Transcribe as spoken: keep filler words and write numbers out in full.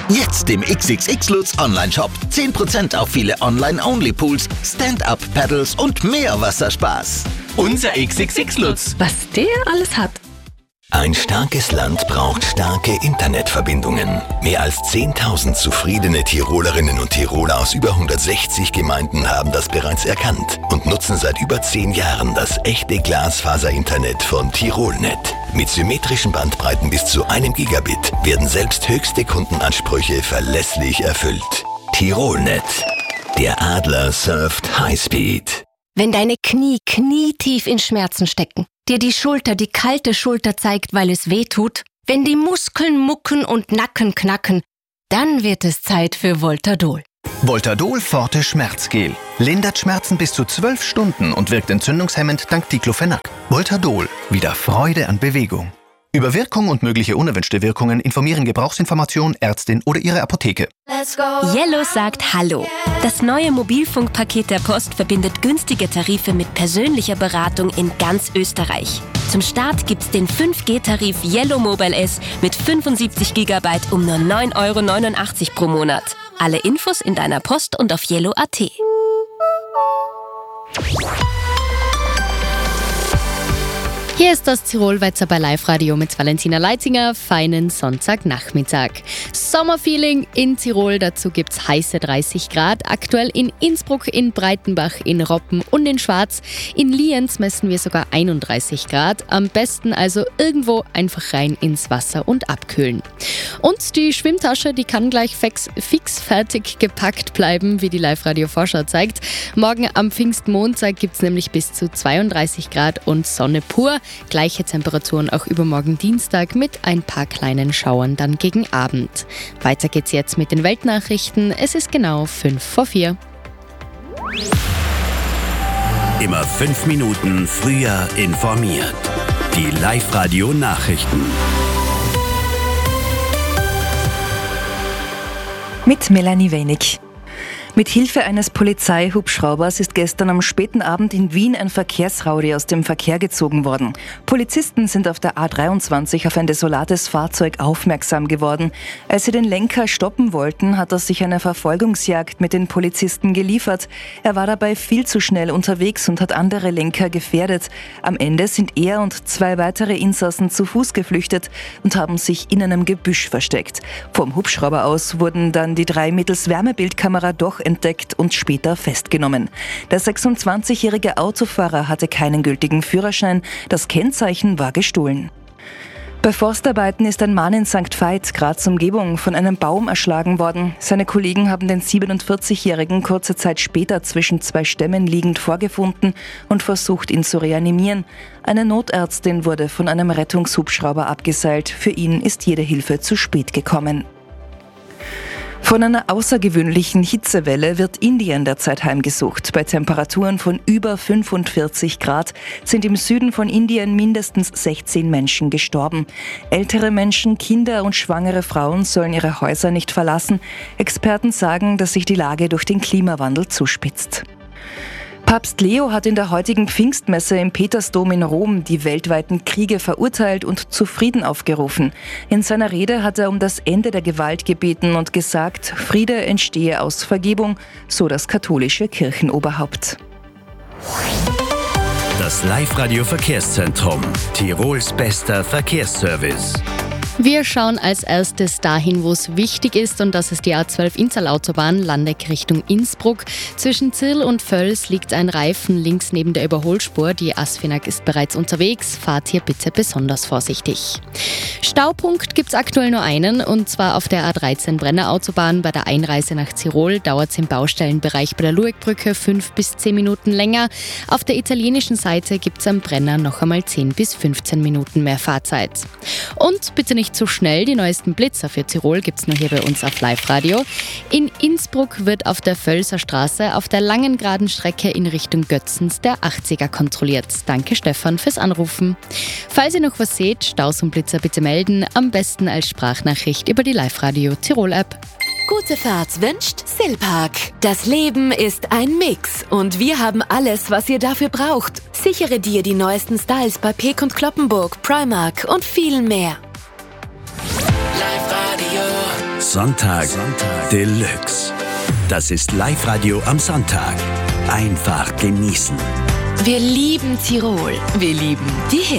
Jetzt im X X X Lutz Online-Shop. zehn Prozent auf viele Online-Only-Pools, Stand-Up-Paddles und mehr Wasserspaß. Unser X X X Lutz. Was der alles hat. Ein starkes Land braucht starke Internetverbindungen. Mehr als zehntausend zufriedene Tirolerinnen und Tiroler aus über hundertsechzig Gemeinden haben das bereits erkannt und nutzen seit über zehn Jahren das echte Glasfaser-Internet von Tirolnet. Mit symmetrischen Bandbreiten bis zu einem Gigabit werden selbst höchste Kundenansprüche verlässlich erfüllt. Tirolnet. Der Adler surft Highspeed. Wenn deine Knie knietief in Schmerzen stecken, dir die Schulter die kalte Schulter zeigt, weil es weh tut, wenn die Muskeln mucken und Nacken knacken, dann wird es Zeit für Voltadol. Voltadol Forte Schmerzgel. Lindert Schmerzen bis zu zwölf Stunden und wirkt entzündungshemmend dank Diclofenac. Voltadol. Wieder Freude an Bewegung. Über Wirkung und mögliche unerwünschte Wirkungen informieren Gebrauchsinformation, Ärztin oder Ihre Apotheke. Yellow sagt Hallo. Das neue Mobilfunkpaket der Post verbindet günstige Tarife mit persönlicher Beratung in ganz Österreich. Zum Start gibt's den fünf G Tarif Yellow Mobile S mit fünfundsiebzig Gigabyte um nur neun Euro neunundachtzig pro Monat. Alle Infos in deiner Post und auf yellow punkt at. Hier ist das Tirolweizer bei Live-Radio mit Valentina Leitzinger. Feinen Sonntagnachmittag. Sommerfeeling in Tirol, dazu gibt's heiße dreißig Grad. Aktuell in Innsbruck, in Breitenbach, in Roppen und in Schwarz. In Lienz messen wir sogar einunddreißig Grad. Am besten also irgendwo einfach rein ins Wasser und abkühlen. Und die Schwimmtasche, die kann gleich fix, fix fertig gepackt bleiben, wie die Live-Radio-Vorschau zeigt. Morgen am Pfingstmontag gibt's nämlich bis zu zweiunddreißig Grad und Sonne pur. Gleiche Temperaturen auch übermorgen Dienstag mit ein paar kleinen Schauern dann gegen Abend. Weiter geht's jetzt mit den Weltnachrichten. Es ist genau fünf vor vier. Immer fünf Minuten früher informiert. Die Live-Radio-Nachrichten. Mit Melanie Wenig. Mit Hilfe eines Polizeihubschraubers ist gestern am späten Abend in Wien ein Verkehrsrowdy aus dem Verkehr gezogen worden. Polizisten sind auf der A dreiundzwanzig auf ein desolates Fahrzeug aufmerksam geworden. Als sie den Lenker stoppen wollten, hat er sich eine Verfolgungsjagd mit den Polizisten geliefert. Er war dabei viel zu schnell unterwegs und hat andere Lenker gefährdet. Am Ende sind er und zwei weitere Insassen zu Fuß geflüchtet und haben sich in einem Gebüsch versteckt. Vom Hubschrauber aus wurden dann die drei mittels Wärmebildkamera doch entdeckt und später festgenommen. Der sechsundzwanzigjährige Autofahrer hatte keinen gültigen Führerschein, das Kennzeichen war gestohlen. Bei Forstarbeiten ist ein Mann in Sankt Veit, Graz Umgebung, von einem Baum erschlagen worden. Seine Kollegen haben den siebenundvierzigjährigen kurze Zeit später zwischen zwei Stämmen liegend vorgefunden und versucht, ihn zu reanimieren. Eine Notärztin wurde von einem Rettungshubschrauber abgeseilt. Für ihn ist jede Hilfe zu spät gekommen. Von einer außergewöhnlichen Hitzewelle wird Indien derzeit heimgesucht. Bei Temperaturen von über fünfundvierzig Grad sind im Süden von Indien mindestens sechzehn Menschen gestorben. Ältere Menschen, Kinder und schwangere Frauen sollen ihre Häuser nicht verlassen. Experten sagen, dass sich die Lage durch den Klimawandel zuspitzt. Papst Leo hat in der heutigen Pfingstmesse im Petersdom in Rom die weltweiten Kriege verurteilt und zu Frieden aufgerufen. In seiner Rede hat er um das Ende der Gewalt gebeten und gesagt, Friede entstehe aus Vergebung, so das katholische Kirchenoberhaupt. Das Live-Radio-Verkehrszentrum. Tirols bester Verkehrsservice. Wir schauen als erstes dahin, wo es wichtig ist, und das ist die A zwölf Innsal-Autobahn, Landeck Richtung Innsbruck. Zwischen Zirl und Völs liegt ein Reifen links neben der Überholspur. Die Asfinag ist bereits unterwegs. Fahrt hier bitte besonders vorsichtig. Staupunkt gibt es aktuell nur einen, und zwar auf der A dreizehn Brenner Autobahn. Bei der Einreise nach Tirol dauert es im Baustellenbereich bei der Luegbrücke fünf bis zehn Minuten länger. Auf der italienischen Seite gibt es am Brenner noch einmal zehn bis fünfzehn Minuten mehr Fahrzeit. Und bitte nicht zu schnell, die neuesten Blitzer für Tirol gibt es nur hier bei uns auf Live-Radio. In Innsbruck wird auf der Völser Straße auf der langen geraden Strecke in Richtung Götzens der achtziger kontrolliert. Danke Stefan fürs Anrufen. Falls ihr noch was seht, Staus und Blitzer bitte melden, am besten als Sprachnachricht über die Live-Radio Tirol-App. Gute Fahrt wünscht Silpark. Das Leben ist ein Mix und wir haben alles, was ihr dafür braucht. Sichere dir die neuesten Styles bei Peek und Cloppenburg, Primark und viel mehr. Live-Radio. Sonntag, Sonntag Deluxe. Das ist Live-Radio am Sonntag. Einfach genießen. Wir lieben Tirol. Wir lieben die